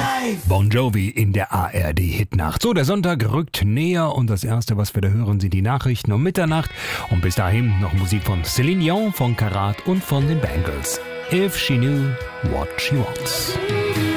Bon Jovi in der ARD-Hitnacht. So, der Sonntag rückt näher und das Erste, was wir da hören, sind die Nachrichten um Mitternacht. Und bis dahin noch Musik von Celine Dion, von Karat und von den Bangles. If She Knew What She Wants.